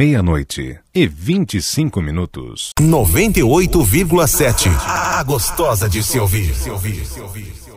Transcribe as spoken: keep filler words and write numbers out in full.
meia-noite e vinte e cinco minutos. noventa e oito vírgula sete. A gostosa de se ouvir. Se ouvir, se ouvir.